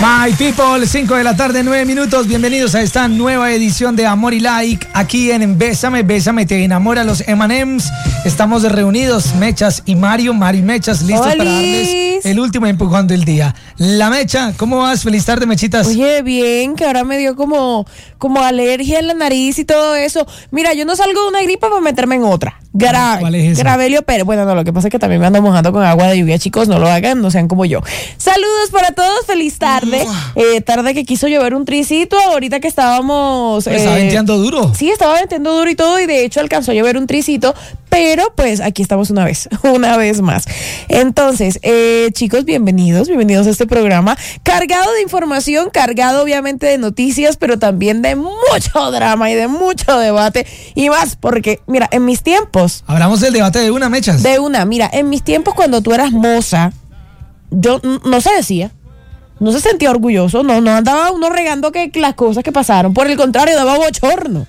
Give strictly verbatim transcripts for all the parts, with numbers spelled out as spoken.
My people, cinco de la tarde, nueve minutos. Bienvenidos a esta nueva edición de Amor y Like aquí en Bésame, Bésame, te enamora los eme and eme's. Estamos reunidos, Mechas y Mario, Mari Mechas, listos ¡Olis! Para darles el último empujón del día. La Mecha, ¿cómo vas? Feliz tarde, Mechitas. Oye, bien, que ahora me dio como, como alergia en la nariz y todo eso. Mira, yo no salgo de una gripa para meterme en otra. Grave. ¿Cuál es esa? Gravelio Pérez. Bueno, no, lo que pasa es que también me ando mojando con agua de lluvia, chicos. No lo hagan, no sean como yo. Saludos para todos, feliz tarde. Eh, tarde que quiso llover un tricito, ahorita que estábamos... Pues eh, estaba venteando duro. Sí, estaba venteando duro y todo, y de hecho alcanzó a llover un tricito, pero pues aquí estamos una vez, una vez más. Entonces, eh, chicos, bienvenidos, bienvenidos a este programa, cargado de información, cargado obviamente de noticias, pero también de mucho drama y de mucho debate, y más porque, mira, en mis tiempos... Hablamos del debate de una, Mechas. De una, mira, en mis tiempos cuando tú eras moza, yo no se decía, no se sentía orgulloso, no, no andaba uno regando que las cosas que pasaron, por el contrario, daba bochorno.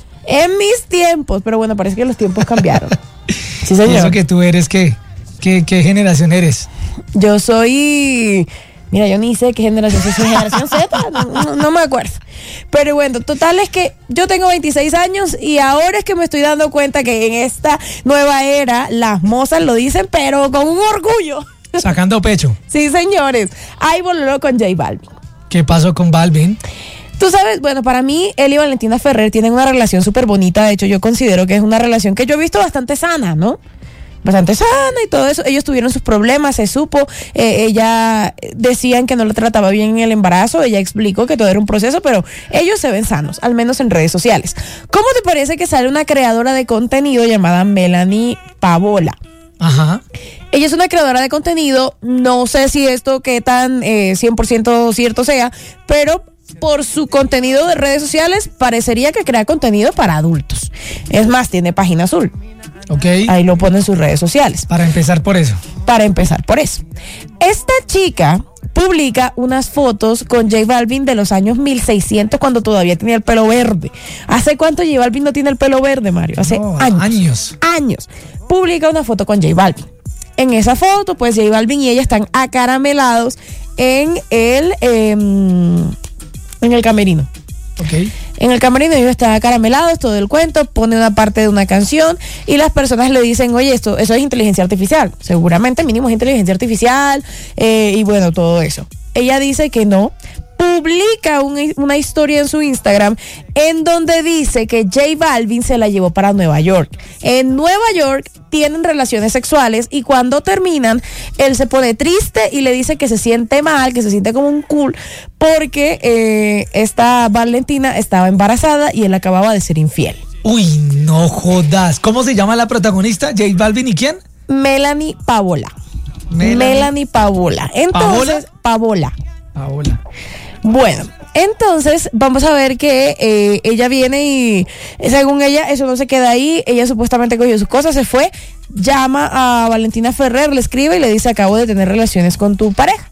En mis tiempos, pero bueno, parece que los tiempos cambiaron. Sí, señor. ¿Y eso que tú eres qué? ¿Qué, qué generación eres? Yo soy... Mira, yo ni sé qué generación soy, soy generación Z, no, no, no me acuerdo. Pero bueno, total es que yo tengo veintiséis años y ahora es que me estoy dando cuenta que en esta nueva era las mozas lo dicen, pero con un orgullo. Sacando pecho. Sí, señores. Ahí voló con J Balvin. ¿Qué pasó con Balvin? Tú sabes, bueno, para mí, él y Valentina Ferrer tienen una relación súper bonita. De hecho, yo considero que es una relación que yo he visto bastante sana, ¿no? Bastante sana y todo eso. Ellos tuvieron sus problemas, se supo. Eh, ella decían que no le trataba bien en el embarazo. Ella explicó que todo era un proceso, pero ellos se ven sanos, al menos en redes sociales. ¿Cómo te parece que sale una creadora de contenido llamada Melanie Pavola? Ajá. Ella es una creadora de contenido, no sé si esto qué tan eh, cien por ciento cierto sea, pero por su contenido de redes sociales parecería que crea contenido para adultos. Es más, tiene página azul. Ok. Ahí lo pone en sus redes sociales. Para empezar por eso. Para empezar por eso. Esta chica publica unas fotos con J Balvin de los años mil seiscientos, cuando todavía tenía el pelo verde. ¿Hace cuánto J Balvin no tiene el pelo verde, Mario? Hace no, años. Años. Años. Publica una foto con J Balvin. En esa foto, pues J Balvin y ella están acaramelados en el, eh, en el camerino. Ok. En el camerino ellos están acaramelados, todo el cuento, pone una parte de una canción y las personas le dicen, oye, esto, eso es inteligencia artificial. Seguramente mínimo es inteligencia artificial eh, y bueno, todo eso. Ella dice que no. Publica un, una historia en su Instagram en donde dice que J Balvin se la llevó para Nueva York. En Nueva York tienen relaciones sexuales y cuando terminan, él se pone triste y le dice que se siente mal, que se siente como un cool, porque eh, esta Valentina estaba embarazada y él acababa de ser infiel. Uy, no jodas. ¿Cómo se llama la protagonista? ¿J Balvin y quién? Melanie Pavola. Melanie, Melanie Pavola. Entonces, Pavola. Pavola. Bueno, entonces vamos a ver que eh, ella viene y según ella eso no se queda ahí. Ella supuestamente cogió sus cosas, se fue, llama a Valentina Ferrer, le escribe y le dice, acabo de tener relaciones con tu pareja.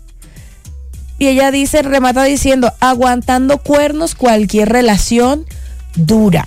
Y ella dice, remata diciendo, aguantando cuernos, cualquier relación dura.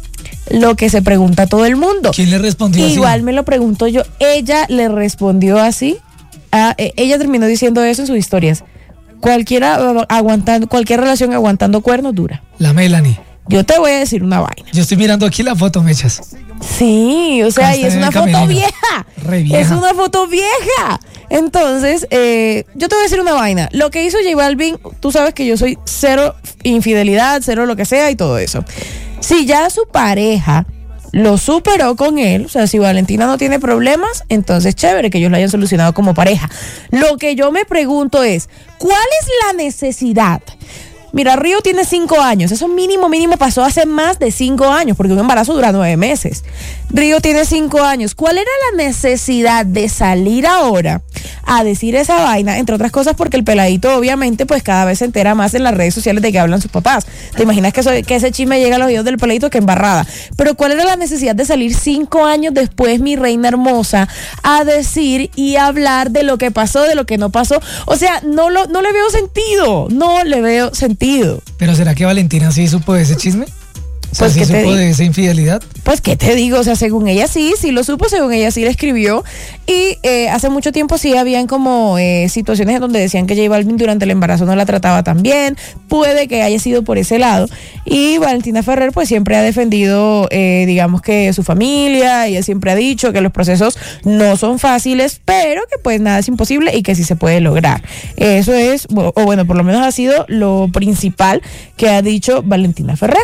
Lo que se pregunta todo el mundo. ¿Quién le respondió así? Igual me lo pregunto yo. Ella le respondió así. A, eh, ella terminó diciendo eso en sus historias. Cualquiera aguantando, cualquier relación aguantando cuernos dura. La Melanie. Yo te voy a decir una vaina. Yo estoy mirando aquí la foto, Mechas. Sí, o sea, y es una foto vieja. Re vieja. Es una foto vieja. Entonces, eh, yo te voy a decir una vaina. Lo que hizo J Balvin, tú sabes que yo soy cero infidelidad, cero lo que sea y todo eso. Si ya su pareja lo superó con él, o sea, si Valentina no tiene problemas, entonces chévere que ellos lo hayan solucionado como pareja. Lo que yo me pregunto es, ¿cuál es la necesidad? Mira, Río tiene cinco años, eso mínimo, mínimo pasó hace más de cinco años, porque un embarazo dura nueve meses. Río tiene cinco años. ¿Cuál era la necesidad de salir ahora a decir esa vaina? Entre otras cosas porque el peladito obviamente pues cada vez se entera más en las redes sociales de que hablan sus papás. ¿Te imaginas que, eso, que ese chisme llega a los oídos del peladito? Que embarrada. Pero ¿cuál era la necesidad de salir cinco años después, mi reina hermosa, a decir y hablar de lo que pasó, de lo que no pasó? O sea, no, lo, no le veo sentido, no le veo sentido. ¿Pero será que Valentina sí supo de ese chisme? O sea, Pues, ¿sí ¿qué te supo di- de esa infidelidad? Pues, ¿qué te digo? O sea, según ella sí, sí lo supo, según ella sí le escribió. Y eh, hace mucho tiempo sí habían como eh, situaciones en donde decían que J Balvin durante el embarazo no la trataba tan bien. Puede que haya sido por ese lado. Y Valentina Ferrer pues siempre ha defendido, eh, digamos que su familia. Ella siempre ha dicho que los procesos no son fáciles, pero que pues nada es imposible y que sí se puede lograr. Eso es, o o bueno, por lo menos ha sido lo principal que ha dicho Valentina Ferrer.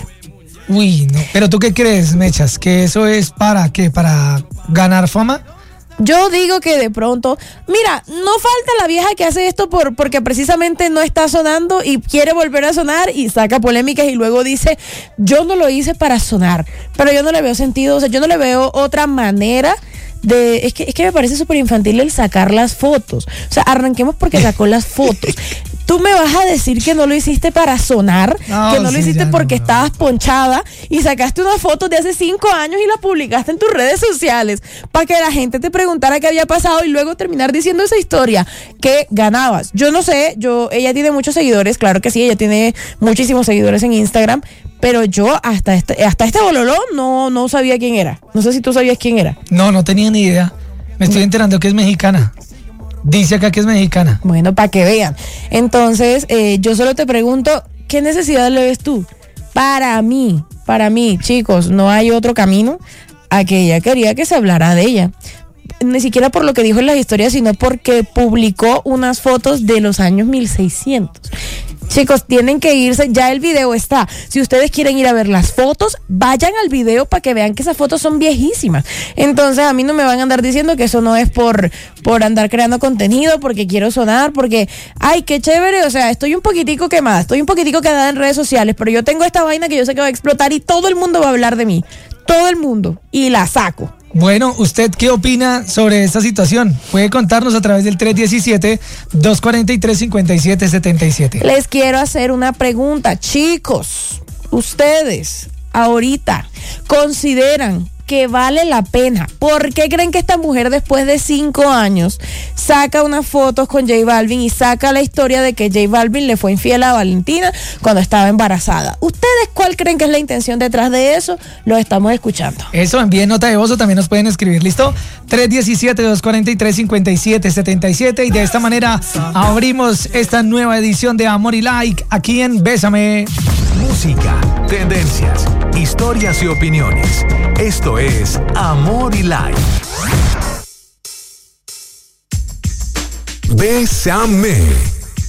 Uy, no. ¿Pero tú qué crees, Mechas? ¿Que eso es para qué? ¿Para ganar fama? Yo digo que de pronto, mira, no falta la vieja que hace esto por porque precisamente no está sonando y quiere volver a sonar y saca polémicas y luego dice, yo no lo hice para sonar, pero yo no le veo sentido, o sea, yo no le veo otra manera de, es que, es que me parece súper infantil el sacar las fotos, o sea, arranquemos porque sacó las fotos. Tú me vas a decir que no lo hiciste para sonar, No, que no lo sí, hiciste ya porque no, no. estabas ponchada y sacaste una foto de hace cinco años y la publicaste en tus redes sociales para que la gente te preguntara qué había pasado y luego terminar diciendo esa historia que ganabas. Yo no sé, yo ella tiene muchos seguidores, claro que sí, ella tiene muchísimos seguidores en Instagram, pero yo hasta este, hasta este bololón no, no sabía quién era. No sé si tú sabías quién era. No, no tenía ni idea. Me estoy enterando que es mexicana. Dice acá que es mexicana. Bueno, para que vean. Entonces, eh, yo solo te pregunto, ¿qué necesidad le ves tú? Para mí, para mí, chicos, no hay otro camino a que ella quería que se hablara de ella. Ni siquiera por lo que dijo en las historias, sino porque publicó unas fotos de los años mil seiscientos. Chicos, tienen que irse, ya el video está. Si ustedes quieren ir a ver las fotos, vayan al video para que vean que esas fotos son viejísimas. Entonces a mí no me van a andar diciendo que eso no es por, por andar creando contenido, porque quiero sonar, porque, ay, qué chévere, o sea, estoy un poquitico quemada, estoy un poquitico quedada en redes sociales, pero yo tengo esta vaina que yo sé que va a explotar y todo el mundo va a hablar de mí. Todo el mundo. Y la saco. Bueno, ¿usted qué opina sobre esta situación? Puede contarnos a través del tres uno siete, dos cuatro tres, cinco siete siete siete. Les quiero hacer una pregunta, chicos. Ustedes, ahorita, ¿consideran que vale la pena? ¿Por qué creen que esta mujer después de cinco años saca unas fotos con J Balvin y saca la historia de que J Balvin le fue infiel a Valentina cuando estaba embarazada? ¿Ustedes cuál creen que es la intención detrás de eso? Lo estamos escuchando. Eso, envíen nota de voz o también nos pueden escribir, ¿listo? tres uno siete, dos cuatro tres, cinco siete siete siete y de esta manera abrimos esta nueva edición de Amor y Like aquí en Bésame. Música, tendencias, historias y opiniones. Esto es Amor y Like. Bésame.